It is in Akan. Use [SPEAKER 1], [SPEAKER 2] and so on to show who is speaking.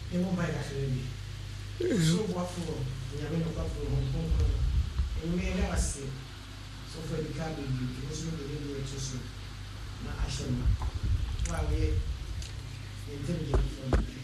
[SPEAKER 1] they won't buy that already. So what for? We are going to come from Hong Kong. And we may never say. So for the car, we also need to do it too soon. Now, Ashton, why we intelligent from